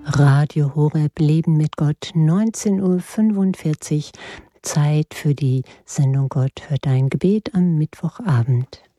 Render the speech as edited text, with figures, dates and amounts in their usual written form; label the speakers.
Speaker 1: Radio Horeb Leben mit Gott, 19:45 Uhr, Zeit für die Sendung Gott hört dein Gebet am Mittwochabend.